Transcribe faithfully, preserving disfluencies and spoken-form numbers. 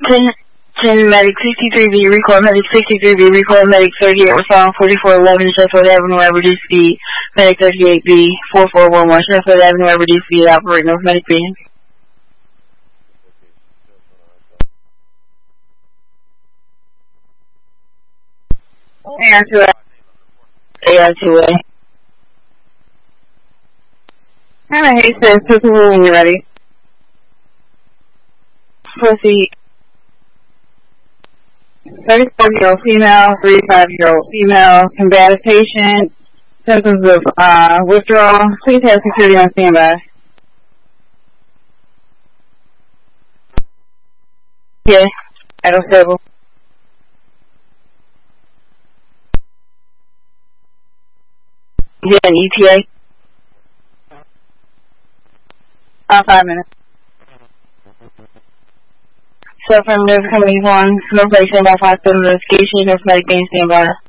ten, ten medic sixty-three B, recall medic sixty-three B, recall medic thirty-eight, respond forty-four eleven, Sheffield Avenue at reduced speed, medic thirty-eight B, four four one one, Sheffield Avenue at reduced speed, operate North Medic B. A R two A. A R two A. Alright, hey, sis, this is when you're ready. Proceed. thirty-four-year-old female, thirty-five-year-old female, combative patient, symptoms of uh, withdrawal. Please have security on standby. Yeah, at a stable. Yeah, an E T A. Uh, five minutes. So from North Company one, North Lake Standby Hospital, investigation, North Medic being standby.